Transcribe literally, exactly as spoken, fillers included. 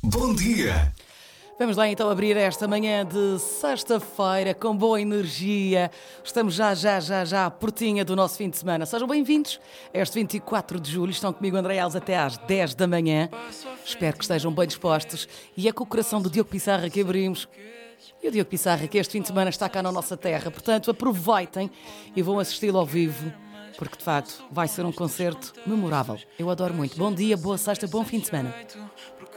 Bom dia! Vamos lá então abrir esta manhã de sexta-feira com boa energia. Estamos já, já, já, já à portinha do nosso fim de semana. Sejam bem-vindos a este vinte e quatro de julho. Estão comigo André Alves até às dez da manhã. Espero que estejam bem dispostos. E é com o coração do Diogo Pissarra que abrimos. E o Diogo Pissarra que este fim de semana está cá na nossa terra. Portanto, aproveitem e vão assisti-lo ao vivo. Porque, de facto, vai ser um concerto memorável. Eu adoro muito. Bom dia, boa sexta, bom fim de semana.